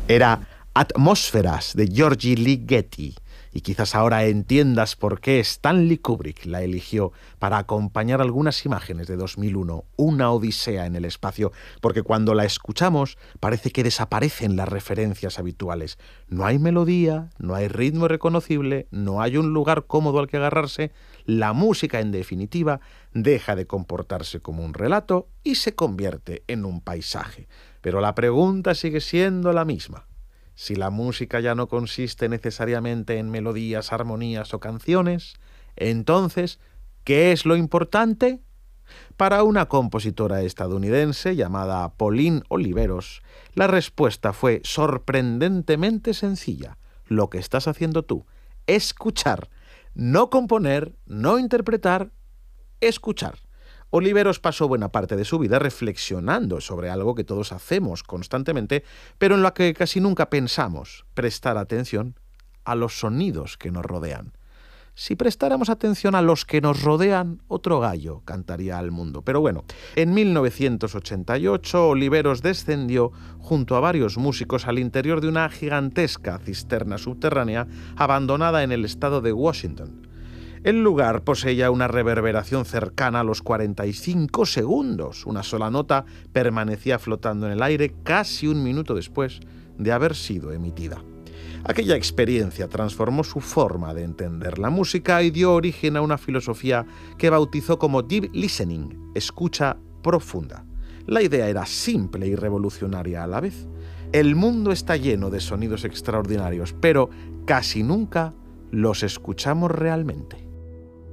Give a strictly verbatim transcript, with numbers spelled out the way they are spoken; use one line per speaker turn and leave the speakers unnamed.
Era Atmósferas de György Ligeti, y quizás ahora entiendas por qué Stanley Kubrick la eligió para acompañar algunas imágenes de dos mil uno, una odisea en el espacio, porque cuando la escuchamos parece que desaparecen las referencias habituales. No hay melodía, no hay ritmo reconocible, no hay un lugar cómodo al que agarrarse. La música, en definitiva, deja de comportarse como un relato y se convierte en un paisaje. Pero la pregunta sigue siendo la misma. Si la música ya no consiste necesariamente en melodías, armonías o canciones, entonces, ¿qué es lo importante? Para una compositora estadounidense llamada Pauline Oliveros, la respuesta fue sorprendentemente sencilla. Lo que estás haciendo tú, escuchar, no componer, no interpretar, escuchar. Oliveros pasó buena parte de su vida reflexionando sobre algo que todos hacemos constantemente, pero en lo que casi nunca pensamos: prestar atención a los sonidos que nos rodean. Si prestáramos atención a los que nos rodean, otro gallo cantaría al mundo. Pero bueno, en mil novecientos ochenta y ocho, Oliveros descendió junto a varios músicos al interior de una gigantesca cisterna subterránea abandonada en el estado de Washington. El lugar poseía una reverberación cercana a los cuarenta y cinco segundos. Una sola nota permanecía flotando en el aire casi un minuto después de haber sido emitida. Aquella experiencia transformó su forma de entender la música y dio origen a una filosofía que bautizó como Deep Listening, escucha profunda. La idea era simple y revolucionaria a la vez. El mundo está lleno de sonidos extraordinarios, pero casi nunca los escuchamos realmente.